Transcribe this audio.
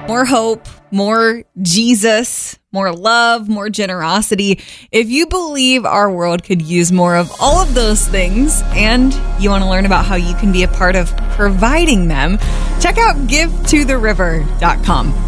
more hope, more Jesus, more love, more generosity. If you believe our world could use more of all of those things and you want to learn about how you can be a part of providing them, check out GiveToTheRiver.com.